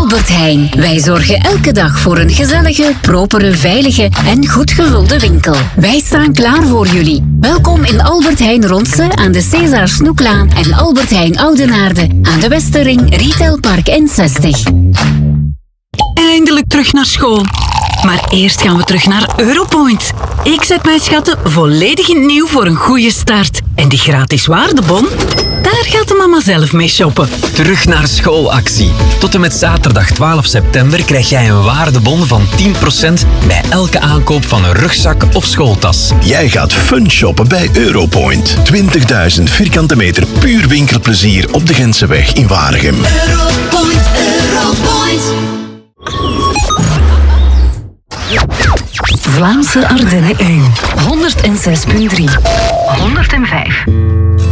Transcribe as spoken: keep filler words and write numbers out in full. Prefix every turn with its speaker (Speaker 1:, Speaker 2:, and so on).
Speaker 1: Albert Heijn. Wij zorgen elke dag voor een gezellige, propere, veilige en goed gevulde winkel. Wij staan klaar voor jullie. Welkom in Albert Heijn Ronse aan de César Snoeklaan en Albert Heijn Oudenaarde aan de Westerring, Retailpark N zestig.
Speaker 2: Eindelijk terug naar school. Maar eerst gaan we terug naar Europoint. Ik zet mijn schatten volledig in het nieuw voor een goede start. En die gratis waardebon, daar gaat de mama zelf mee shoppen.
Speaker 3: Terug naar schoolactie. Tot en met zaterdag twaalf september krijg jij een waardebon van tien procent bij elke aankoop van een rugzak of schooltas.
Speaker 4: Jij gaat fun shoppen bij Europoint. twintigduizend vierkante meter puur winkelplezier op de Gentseweg in Waregem.
Speaker 5: Europoint, Europoint.
Speaker 1: Vlaamse Ardennen één. honderd zes komma drie. honderd vijf.